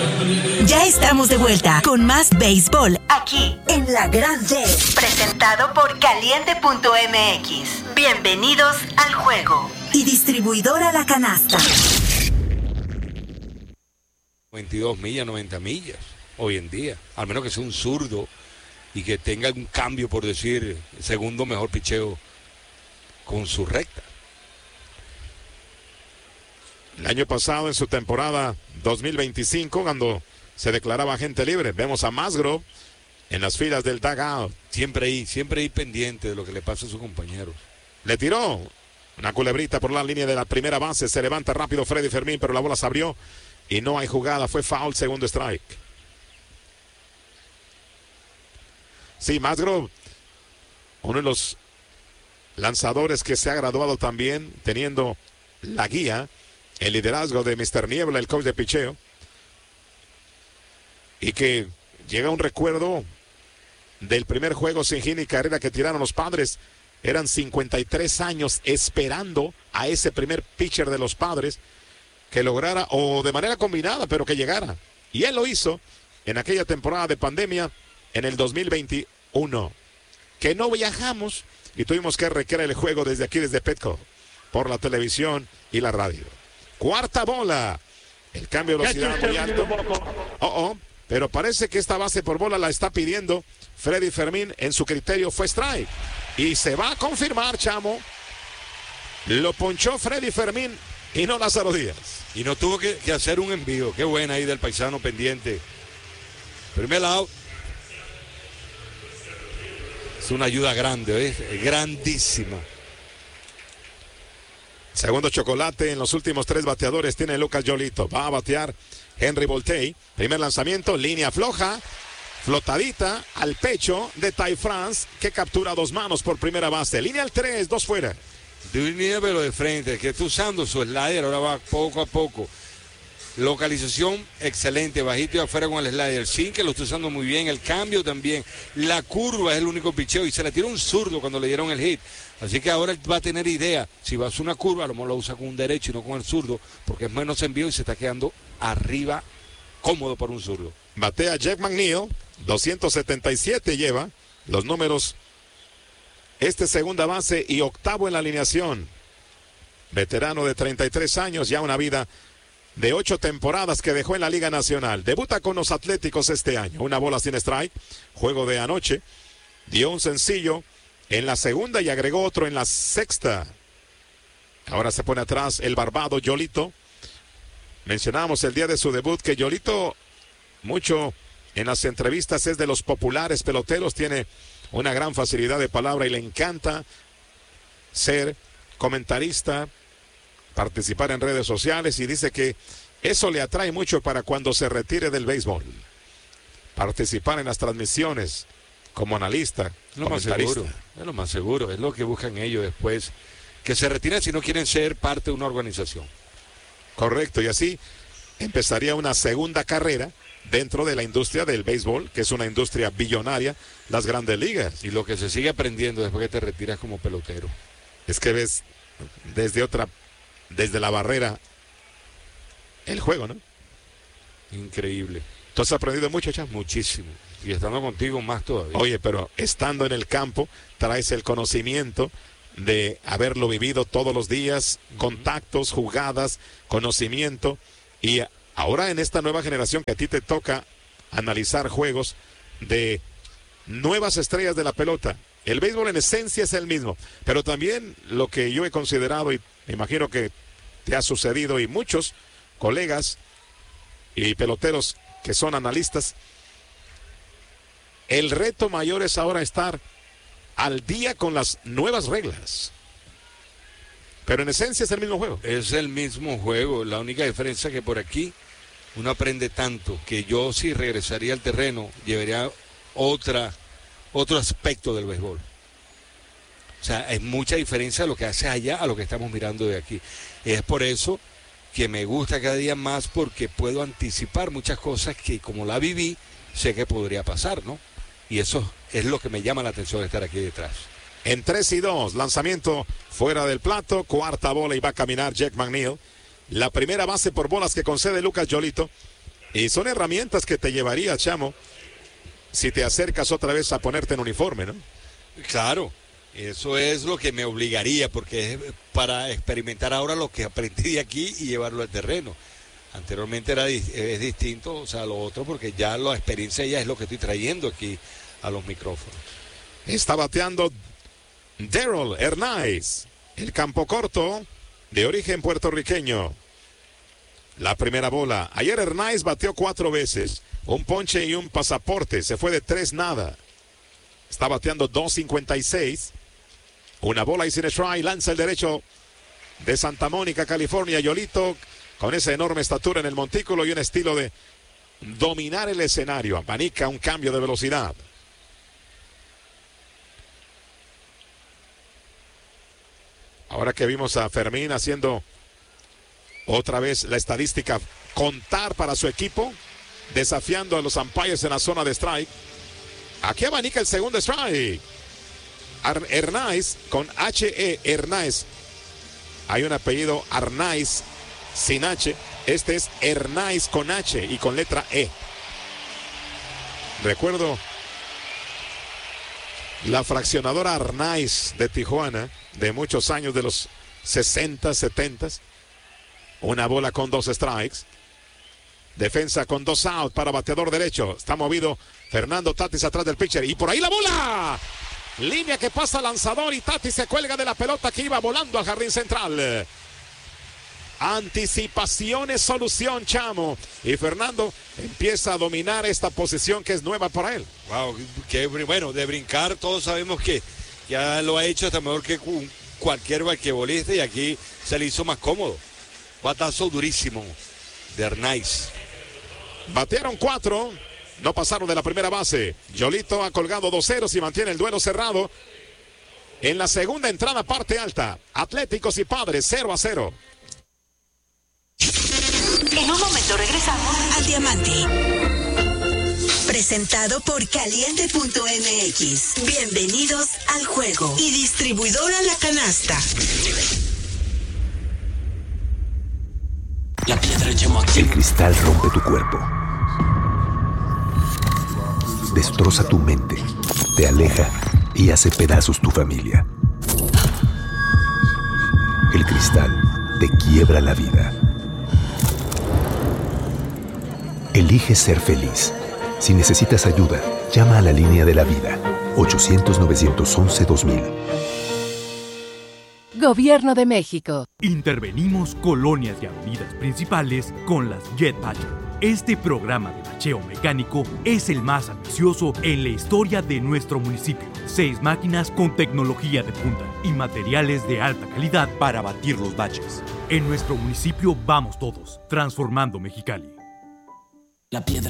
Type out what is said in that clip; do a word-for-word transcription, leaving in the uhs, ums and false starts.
Ya estamos de vuelta con más béisbol aquí en La Grande. Presentado por Caliente punto M X. Bienvenidos al juego. Y distribuidora La Canasta. noventa y dos millas, noventa millas, hoy en día. Al menos que sea un zurdo y que tenga un cambio, por decir, segundo mejor picheo con su recta. El año pasado, en su temporada dos mil veinticinco, cuando se declaraba agente libre, vemos a Musgrove en las filas del dugout. Siempre ahí, siempre ahí pendiente de lo que le pasa a sus compañeros. Le tiró una culebrita por la línea de la primera base. Se levanta rápido Freddy Fermín, pero la bola se abrió y no hay jugada. Fue foul, segundo strike. Sí, Musgrove, uno de los lanzadores que se ha graduado también, teniendo la guía, el liderazgo de mister Niebla, el coach de picheo, y que llega un recuerdo del primer juego sin hit ni carrera que tiraron los Padres. Eran cincuenta y tres años esperando a ese primer pitcher de los Padres que lograra, o de manera combinada, pero que llegara. Y él lo hizo en aquella temporada de pandemia en el dos mil veintiuno, que no viajamos y tuvimos que recrear el juego desde aquí, desde Petco, por la televisión y la radio. Cuarta bola. El cambio de velocidad muy alto. Oh, oh. Pero parece que esta base por bola la está pidiendo Freddy Fermín. En su criterio fue strike. Y se va a confirmar, chamo. Lo ponchó Freddy Fermín y no Lázaro Díaz. Y no tuvo que, que hacer un envío. Qué buena ahí del paisano pendiente. Primer lado. Es una ayuda grande, ¿eh? Grandísima. Segundo chocolate en los últimos tres bateadores tiene Lucas Yolito. Va a batear Henry Voltey. Primer lanzamiento, línea floja, flotadita al pecho de Ty France, que captura dos manos por primera base. Línea al tres, dos fuera. De un nivel de frente, que está usando su slider, ahora va poco a poco. Localización excelente, bajito y afuera con el slider. Sin que lo está usando muy bien, el cambio también. La curva es el único picheo y se le tiró un zurdo cuando le dieron el hit. Así que ahora va a tener idea. Si va a hacer una curva, a lo mejor lo usa con un derecho y no con el zurdo, porque es menos envío y se está quedando arriba cómodo por un zurdo. Batea Jeff McNeil, doscientos setenta y siete lleva los números. Este segunda base y octavo en la alineación. Veterano de treinta y tres años, ya una vida de ocho temporadas que dejó en la Liga Nacional. Debuta con los Atléticos este año. Una bola sin strike. Juego de anoche. Dio un sencillo en la segunda y agregó otro en la sexta. Ahora se pone atrás el barbado Yolito. Mencionábamos el día de su debut que Yolito, mucho en las entrevistas, es de los populares peloteros. Tiene una gran facilidad de palabra y le encanta ser comentarista, participar en redes sociales, y dice que eso le atrae mucho para cuando se retire del béisbol. Participar en las transmisiones como analista, es lo más seguro, es lo más seguro, es lo que buscan ellos después, que se retiren si no quieren ser parte de una organización. Correcto, y así empezaría una segunda carrera dentro de la industria del béisbol, que es una industria billonaria, las grandes ligas. Y lo que se sigue aprendiendo después que te retiras como pelotero. Es que ves desde otra, desde la barrera, el juego, ¿no? Increíble. ¿Tú has aprendido mucho, Cham? Muchísimo. Y estando contigo más todavía. Oye, pero estando en el campo, traes el conocimiento de haberlo vivido todos los días, uh-huh. Contactos, jugadas, conocimiento, y ahora en esta nueva generación que a ti te toca analizar juegos de nuevas estrellas de la pelota. El béisbol en esencia es el mismo, pero también lo que yo he considerado, y me imagino que te ha sucedido, y muchos colegas y peloteros que son analistas, el reto mayor es ahora estar al día con las nuevas reglas. Pero en esencia es el mismo juego. Es el mismo juego, la única diferencia es que por aquí uno aprende tanto que yo, si regresaría al terreno, llevaría otra, otro aspecto del béisbol. O sea, hay mucha diferencia de lo que hace allá a lo que estamos mirando de aquí. Es por eso que me gusta cada día más, porque puedo anticipar muchas cosas que, como la viví, sé que podría pasar, ¿no? Y eso es lo que me llama la atención de estar aquí detrás. En tres y dos, lanzamiento fuera del plato, cuarta bola y va a caminar Jack McNeil. La primera base por bolas que concede Lucas Yolito. Y son herramientas que te llevaría, Chamo, si te acercas otra vez a ponerte en uniforme, ¿no? Claro, eso es lo que me obligaría, porque es para experimentar ahora lo que aprendí de aquí y llevarlo al terreno. Anteriormente era es distinto, o sea, lo otro, porque ya la experiencia ya es lo que estoy trayendo aquí a los micrófonos. Está bateando Daryl Hernández, el campo corto de origen puertorriqueño. La primera bola. Ayer Hernández bateó cuatro veces, un ponche y un pasaporte, se fue de tres nada. Está bateando dos cincuenta y seis. Una bola y sin strike, lanza el derecho de Santa Mónica, California. Yolito con esa enorme estatura en el montículo y un estilo de dominar el escenario. Apanica un cambio de velocidad. Ahora que vimos a Fermín haciendo otra vez la estadística, contar para su equipo, desafiando a los umpires en la zona de strike. Aquí abanica el segundo strike. Ar- Hernández con H E, Hernández. Hay un apellido Arnaiz sin H. Este es Hernández con H y con letra E. Recuerdo la fraccionadora Arnaiz de Tijuana, de muchos años, de los sesenta, setenta. Una bola con dos strikes. Defensa con dos out para bateador derecho. Está movido Fernando Tatis atrás del pitcher. Y por ahí la bola. Línea que pasa lanzador y Tatis se cuelga de la pelota que iba volando al jardín central. Anticipación es solución, Chamo. Y Fernando empieza a dominar esta posición que es nueva para él. Wow, qué bueno, de brincar todos sabemos que ya lo ha hecho hasta mejor que cualquier basquetbolista y aquí se le hizo más cómodo. Batazo durísimo de Hernández. Batearon cuatro, no pasaron de la primera base. Yolito ha colgado dos ceros y mantiene el duelo cerrado. En la segunda entrada, parte alta. Atléticos y Padres, cero a cero. En un momento regresamos al Diamante. Presentado por Caliente punto M X. Bienvenidos al juego. Y distribuidora La Canasta. La piedra llama. El cristal rompe tu cuerpo. Destroza tu mente. Te aleja y hace pedazos tu familia. El cristal te quiebra la vida. Elige ser feliz. Si necesitas ayuda, llama a la línea de la vida. ochocientos, novecientos once, dos mil. Gobierno de México. Intervenimos colonias y avenidas principales con las Jet Patcher. Este programa de bacheo mecánico es el más ambicioso en la historia de nuestro municipio. Seis máquinas con tecnología de punta y materiales de alta calidad para batir los baches. En nuestro municipio vamos todos, transformando Mexicali. La piedra